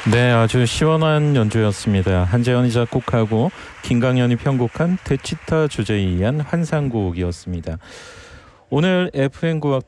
네, 아주 시원한 연주였습니다. 한재현이 작곡하고 김강현이 편곡한 대치타 주제에 의한 환상곡이었습니다. 오늘 FM 국악